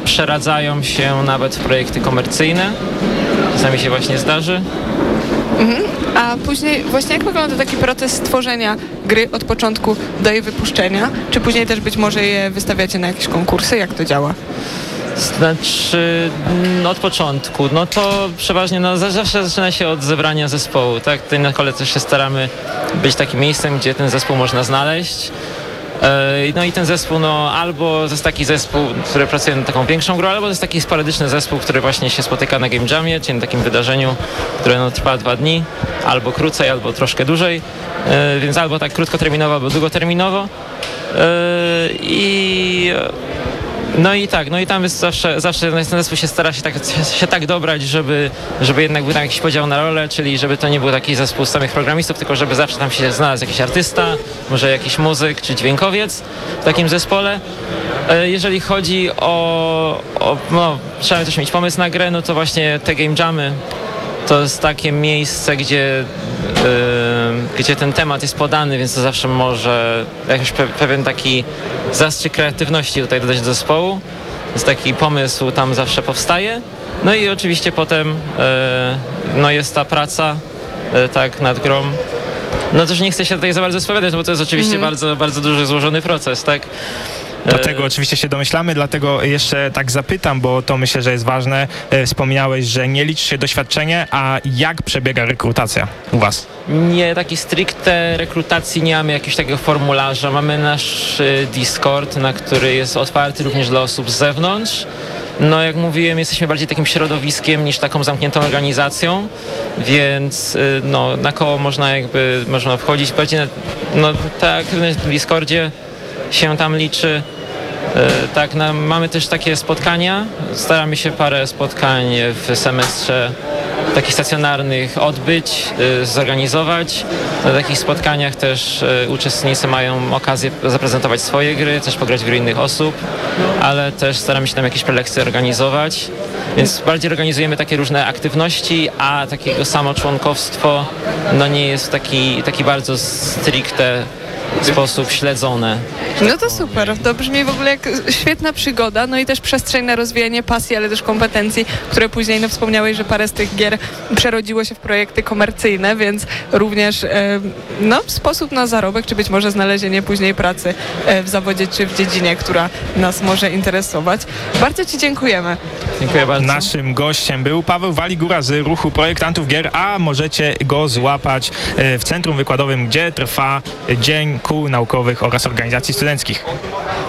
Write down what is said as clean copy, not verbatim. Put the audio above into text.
przeradzają się nawet w projekty komercyjne. Czasami się właśnie zdarzy. A później właśnie jak wygląda taki proces tworzenia gry od początku do jej wypuszczenia? Czy później też być może je wystawiacie na jakieś konkursy? Jak to działa? Znaczy, od początku, no to przeważnie zawsze zaczyna się od zebrania zespołu, tak? Tutaj na kole też się staramy być takim miejscem, gdzie ten zespół można znaleźć. No i ten zespół, albo to jest taki zespół, który pracuje nad taką większą grą, albo to jest taki sporadyczny zespół, który właśnie się spotyka na Game Jamie, czyli na takim wydarzeniu, które trwa 2 dni, albo krócej, albo troszkę dłużej, więc albo tak krótkoterminowo, albo długoterminowo. No i tam jest zawsze ten zespół się stara się tak dobrać, żeby jednak był tam jakiś podział na rolę, czyli żeby to nie był taki zespół samych programistów, tylko żeby zawsze tam się znalazł jakiś artysta, może jakiś muzyk czy dźwiękowiec w takim zespole. Jeżeli chodzi trzeba też mieć pomysł na grę, no to właśnie te game jamy to jest takie miejsce, gdzie ten temat jest podany, więc to zawsze może jakiś pewien taki zastrzyk kreatywności tutaj dodać do zespołu. Więc taki pomysł tam zawsze powstaje. No i oczywiście potem jest ta praca tak nad grą. No też nie chcę się tutaj za bardzo spowiadać, bo to jest oczywiście bardzo, bardzo duży, złożony proces, tak? Do tego oczywiście się domyślamy, dlatego jeszcze tak zapytam, bo to myślę, że jest ważne. Wspomniałeś, że nie liczy się doświadczenie, a jak przebiega rekrutacja u was? Nie, takiej stricte rekrutacji nie mamy jakiegoś takiego formularza. Mamy nasz Discord, który jest otwarty również dla osób z zewnątrz. No jak mówiłem, jesteśmy bardziej takim środowiskiem niż taką zamkniętą organizacją, więc na koło można wchodzić. Bardziej ta aktywność w Discordzie się tam liczy. Tak, mamy też takie spotkania. Staramy się parę spotkań w semestrze takich stacjonarnych odbyć, zorganizować. Na takich spotkaniach też uczestnicy mają okazję zaprezentować swoje gry, też pograć w gry innych osób, ale też staramy się tam jakieś prelekcje organizować. Więc bardziej organizujemy takie różne aktywności, a takiego samo członkowstwo nie jest taki bardzo stricte sposób śledzone. No to super, to brzmi w ogóle jak świetna przygoda, no i też przestrzeń na rozwijanie pasji, ale też kompetencji, które później, wspomniałeś, że parę z tych gier przerodziło się w projekty komercyjne, więc również sposób na zarobek, czy być może znalezienie później pracy w zawodzie, czy w dziedzinie, która nas może interesować. Bardzo Ci dziękujemy. Dziękuję bardzo. Naszym gościem był Paweł Waligura z ruchu Projektantów Gier, a możecie go złapać w centrum wykładowym, gdzie trwa Dzień Kół Naukowych oraz Organizacji Studenckich.